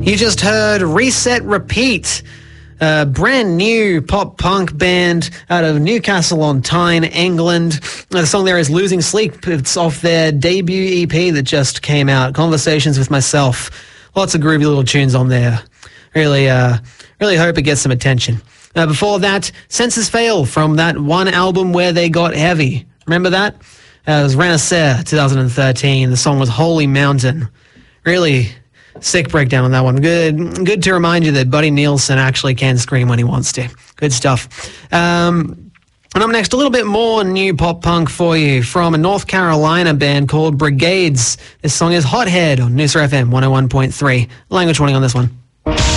You just heard Reset Repeat, a brand new pop-punk band out of Newcastle on Tyne, England. The song there is Losing Sleep. It's off their debut EP that just came out, Conversations with Myself. Lots of groovy little tunes on there. Really hope it gets some attention. Before that, Senses Fail from that one album where they got heavy. Remember that? It was Renaissance 2013. The song was Holy Mountain. Really sick breakdown on that one. Good to remind you that Buddy Nielsen actually can scream when he wants to. Good stuff. And up next, a little bit more new pop punk for you from a North Carolina band called Brigades. This song is Hothead on Noosa FM 101.3. Language warning on this one.